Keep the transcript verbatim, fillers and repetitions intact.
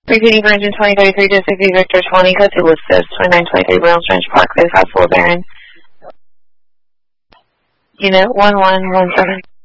Repeating for engine twenty thirty-three, District V Victor twenty, code to Listed, twenty-nine twenty-three, Williams Ranch Park, Fast Full Baron. Unit one one one seven.